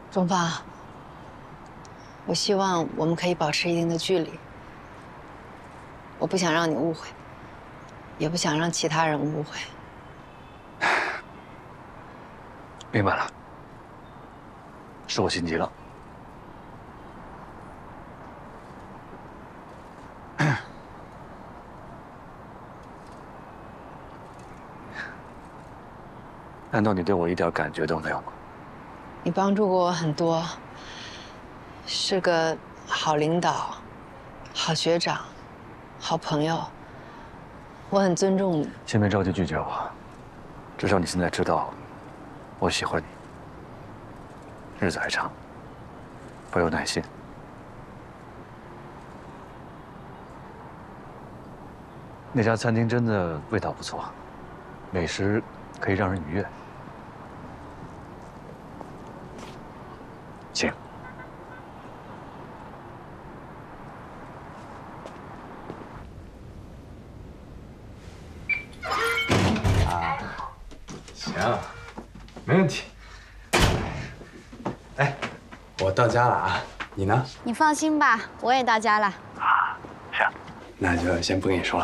钟芳，我希望我们可以保持一定的距离。我不想让你误会，也不想让其他人误会。 明白了，是我心急了。难道你对我一点感觉都没有吗？ 你帮助过我很多，是个好领导、好学长、好朋友，我很尊重你。 先别着急拒绝我，至少你现在知道我喜欢你。日子还长，保有耐心。那家餐厅真的味道不错，美食可以让人愉悦。请。 行，没问题。哎，我到家了啊，你呢？ 你放心吧，我也到家了。 那就先不跟你说了